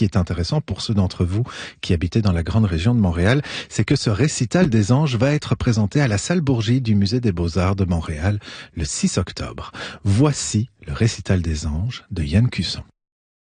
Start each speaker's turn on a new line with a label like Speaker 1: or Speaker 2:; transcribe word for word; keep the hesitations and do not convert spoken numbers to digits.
Speaker 1: qui est intéressant pour ceux d'entre vous qui habitez dans la grande région de Montréal, c'est que ce récital des anges va être présenté à la salle Bourgie du Musée des Beaux-Arts de Montréal le six octobre. Voici le récital des anges de Yann Cusson.